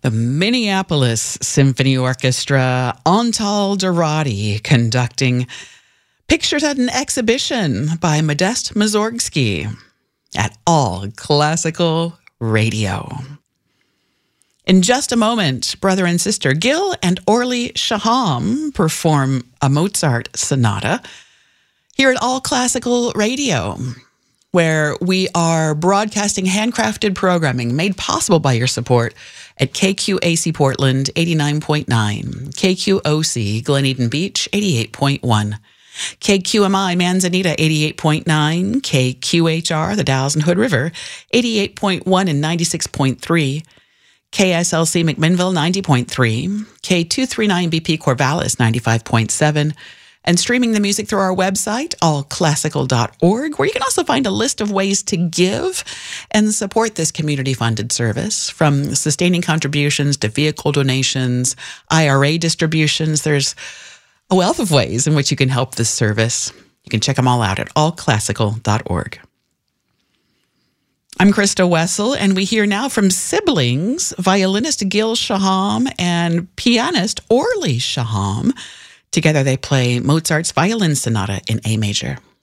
The Minneapolis Symphony Orchestra, Antal Dorati, conducting Pictures at an Exhibition by Modest Mussorgsky at All Classical Radio. In just a moment, brother and sister Gil and Orly Shaham perform a Mozart sonata here at All Classical Radio, where we are broadcasting handcrafted programming made possible by your support at KQAC Portland 89.9, KQOC Glen Eden Beach 88.1, KQMI Manzanita 88.9, KQHR the Dalles and Hood River 88.1 and 96.3, KSLC McMinnville 90.3, K239BP Corvallis 95.7, and streaming the music through our website, allclassical.org, where you can also find a list of ways to give and support this community-funded service, from sustaining contributions to vehicle donations, IRA distributions. There's a wealth of ways in which you can help this service. You can check them all out at allclassical.org. I'm Krista Wessel, and we hear now from siblings, violinist Gil Shaham and pianist Orly Shaham. Together they play Mozart's Violin Sonata in A major.